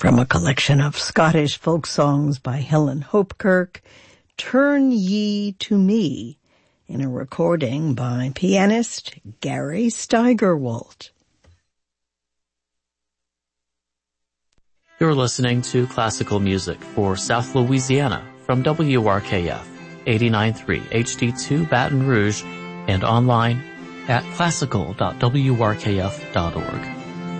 From a collection of Scottish folk songs by Helen Hopkirk, Turn Ye to Me, in a recording by pianist Gary Steigerwalt. You're listening to classical music for South Louisiana from WRKF 89.3 HD2 Baton Rouge and online at classical.wrkf.org.